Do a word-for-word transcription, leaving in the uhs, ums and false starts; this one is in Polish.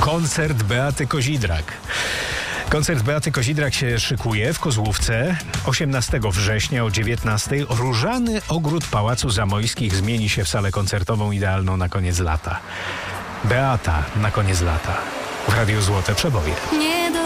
koncert Beaty Kozidrak. Koncert Beaty Kozidrak się szykuje w Kozłówce. osiemnastego września o dziewiętnastej różany ogród Pałacu Zamojskich zmieni się w salę koncertową idealną na koniec lata. Beata na koniec lata. W Radiu Złote Przeboje. Nie do